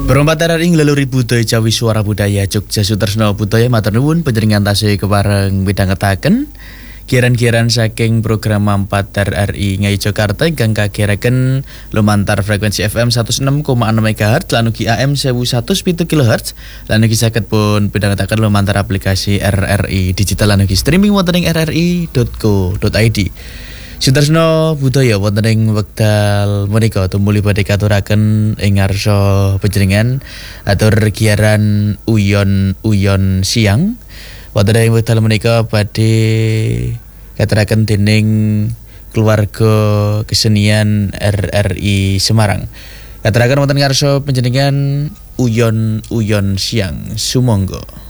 Perompat RRI nglaluri budaya Jawi Suara Budaya Jogja Sutresno Budaya matur nuwun panjenengan tasih kepareng midhangetaken kiran-kiran saking program 4 RRI Ngai Jakarta ingkang kagiraken lumantar frekuensi FM 106,6 MHz lan ugi AM 1107 kHz lan ugi saged pun midhangetaken lumantar aplikasi RRI digital lan ugi streaming wonten ing rri.co.id. Sutresno Budaya wonten ing wekdal menika tumuli badhe katuraken ing ngarsa panjenengan atur giaran uyon siang. Wonten ing wekdal menika badhe katuraken dening keluarga kesenian RRI Semarang. Katuraken wonten ngarsa panjenengan uyon siang sumangga.